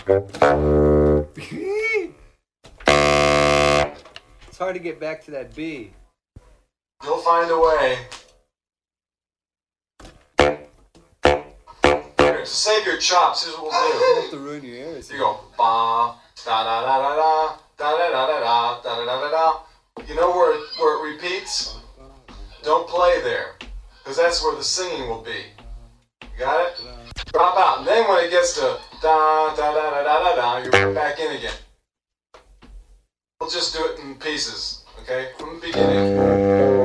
It's hard to get back to that B. You'll find a way. Here, to save your chops, here's what we'll do. You have to ruin your ears. You go ba da da da da da da da da da da da da da da. You know where it repeats? Don't play there, because that's where the singing will be. You got it? Drop out, and then when it gets to da da da da da da da, you're back in again. We'll just do it in pieces, okay? From the beginning.